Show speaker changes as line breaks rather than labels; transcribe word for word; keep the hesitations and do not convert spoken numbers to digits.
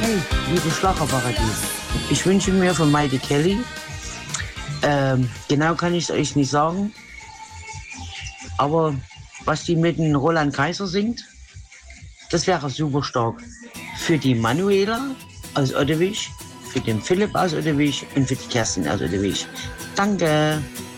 Hey, liebe Schlagerparadies, ich wünsche mir von Maite Kelly, ähm, genau kann ich es euch nicht sagen, aber was die mit dem Roland Kaiser singt, das wäre super stark. Für die Manuela aus Ottewig, für den Philipp aus Ottewig und für die Kerstin aus Ottewig. Danke.